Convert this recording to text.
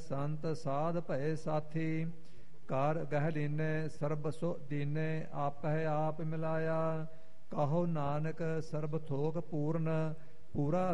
ਸੰਤ ਸਾਧ ਭਏ ਸਾਥੀ। ਕਰ ਗਹਿ ਲੀਨੈ ਸਰਬ ਸੁ ਦੀਨੈ, ਆਪਹਿ ਆਪ ਮਿਲਾਇਆ। ਕਹੋ ਨਾਨਕ ਸਰਬ ਥੋਕ ਪੂਰਨ, ਪੂਰਾ